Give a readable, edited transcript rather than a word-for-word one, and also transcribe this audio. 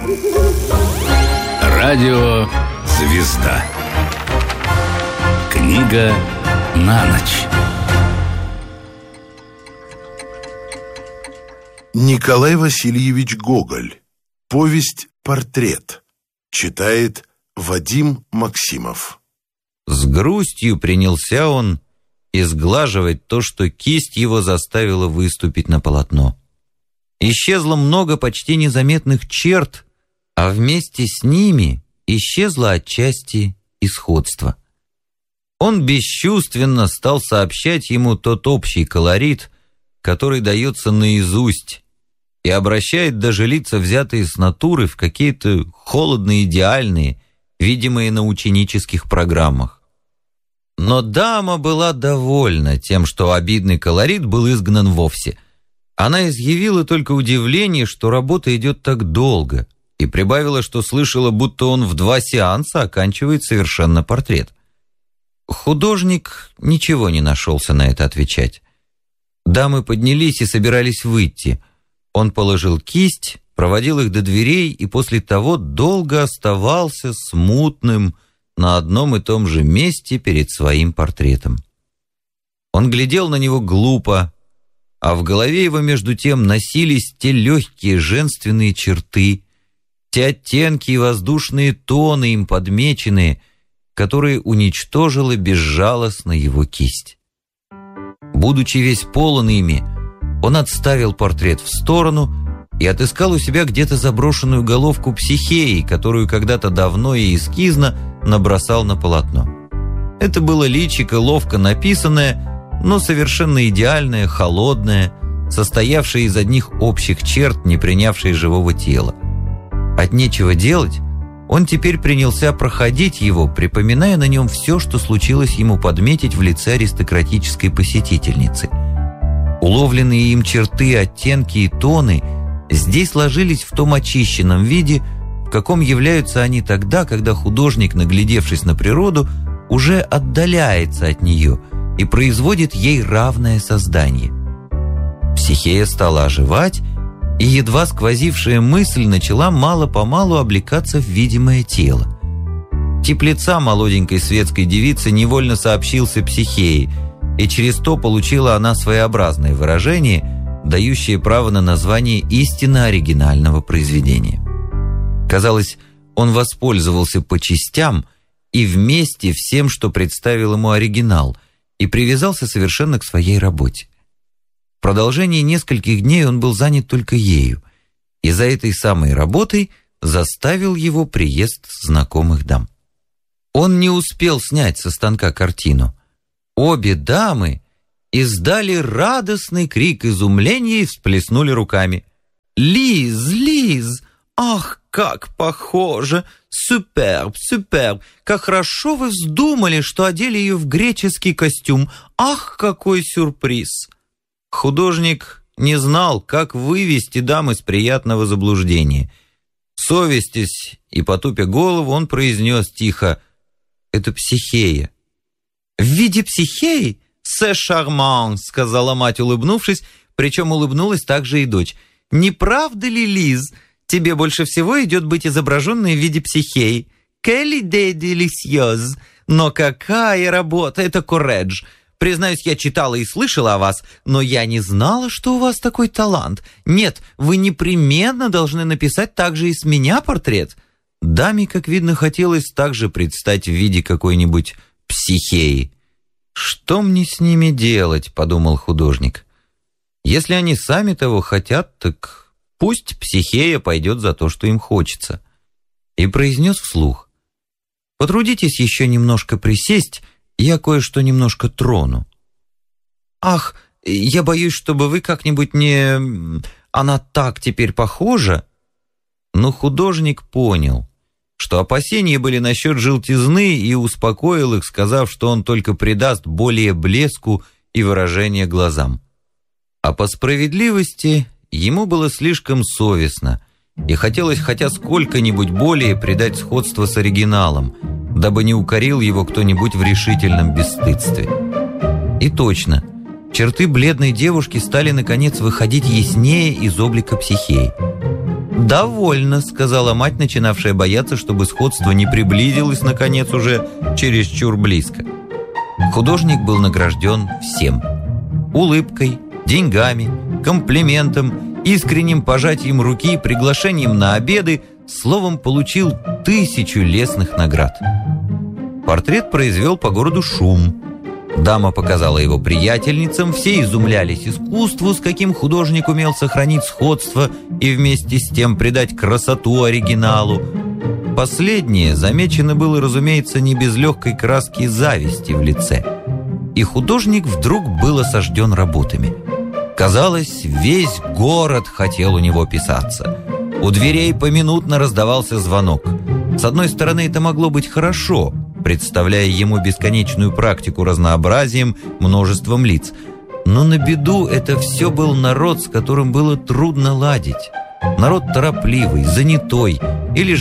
Радио «Звезда». Книга на ночь. Николай Васильевич Гоголь. Повесть «Портрет». Читает Вадим Максимов. С грустью принялся он изглаживать то, что кисть его заставила выступить на полотно. Исчезло много почти незаметных черт, а вместе с ними исчезло отчасти и сходство. Он бесчувственно стал сообщать ему тот общий колорит, который дается наизусть, и обращает даже лица, взятые с натуры, в какие-то холодно-идеальные, видимые на ученических программах. Но дама была довольна тем, что обидный колорит был изгнан вовсе. Она изъявила только удивление, что работа идет так долго, и прибавила, что слышала, будто он в 2 сеанса оканчивает совершенно портрет. Художник ничего не нашелся на это отвечать. Дамы поднялись и собирались выйти. Он положил кисть, проводил их до дверей и после того долго оставался смутным на одном и том же месте перед своим портретом. Он глядел на него глупо, а в голове его между тем носились те легкие женственные черты, те оттенки и воздушные тоны, им подмеченные, которые уничтожила безжалостно его кисть. Будучи весь полон ими, он отставил портрет в сторону и отыскал у себя где-то заброшенную головку Психеи, которую когда-то давно и эскизно набросал на полотно. Это было личико, ловко написанное, но совершенно идеальное, холодное, состоявшее из одних общих черт, не принявшее живого тела. От нечего делать, он теперь принялся проходить его, припоминая на нем все, что случилось ему подметить в лице аристократической посетительницы. Уловленные им черты, оттенки и тоны здесь ложились в том очищенном виде, в каком являются они тогда, когда художник, наглядевшись на природу, уже отдаляется от нее и производит ей равное создание. Психея стала оживать, и едва сквозившая мысль начала мало-помалу облекаться в видимое тело. Тип лица молоденькой светской девицы невольно сообщился Психее, и через то получила она своеобразное выражение, дающее право на название истинно оригинального произведения. Казалось, он воспользовался по частям и вместе всем, что представил ему оригинал, и привязался совершенно к своей работе. В продолжении нескольких дней он был занят только ею, и за этой самой работой заставил его приезд знакомых дам. Он не успел снять со станка картину. Обе дамы издали радостный крик изумления и всплеснули руками. «Лиз, Лиз! Ах, как похоже! Суперб, суперб! Как хорошо вы вздумали, что одели ее в греческий костюм! Ах, какой сюрприз!» Художник не знал, как вывести дам из приятного заблуждения. Совестясь и потупя голову, он произнес тихо: «Это Психея». «В виде Психеи? Се шарман», — сказала мать, улыбнувшись, причем улыбнулась также и дочь. «Не правда ли, Лиз, тебе больше всего идет быть изображенной в виде Психеи? Quelle idée délicieuse! Но какая работа! Это коредж! Признаюсь, я читала и слышала о вас, но я не знала, что у вас такой талант. Нет, вы непременно должны написать также и с меня портрет». Даме, как видно, хотелось также предстать в виде какой-нибудь Психеи. «Что мне с ними делать?» — подумал художник. «Если они сами того хотят, так пусть Психея пойдет за то, что им хочется». И произнес вслух: «Потрудитесь еще немножко присесть, я кое-что немножко трону». «Ах, я боюсь, чтобы вы как-нибудь не... Она так теперь похожа». Но художник понял, что опасения были насчет желтизны, и успокоил их, сказав, что он только придаст более блеску и выражения глазам. А по справедливости ему было слишком совестно, и хотелось хотя сколько-нибудь более придать сходство с оригиналом, дабы не укорил его кто-нибудь в решительном бесстыдстве. И точно, черты бледной девушки стали наконец выходить яснее из облика Психеи. «Довольно», — сказала мать, начинавшая бояться, чтобы сходство не приблизилось, наконец, уже чересчур близко. Художник был награжден всем: улыбкой, деньгами, комплиментом, искренним пожатием руки, приглашением на обеды, словом, получил 1000 лестных наград. Портрет произвел по городу шум. Дама показала его приятельницам, все изумлялись искусству, с каким художник умел сохранить сходство и вместе с тем придать красоту оригиналу. Последнее замечено было, разумеется, не без легкой краски зависти в лице. И художник вдруг был осажден работами. Казалось, весь город хотел у него писаться. У дверей поминутно раздавался звонок. С одной стороны, это могло быть хорошо, представляя ему бесконечную практику разнообразием, множеством лиц. Но на беду это все был народ, с которым было трудно ладить. Народ торопливый, занятой или